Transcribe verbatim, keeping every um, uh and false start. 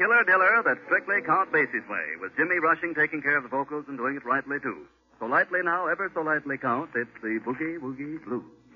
Killer Diller, that strictly Count Basie's way, with Jimmy Rushing taking care of the vocals and doing it rightly, too. So lightly now, ever so lightly, Count, it's the Boogie Woogie Blues.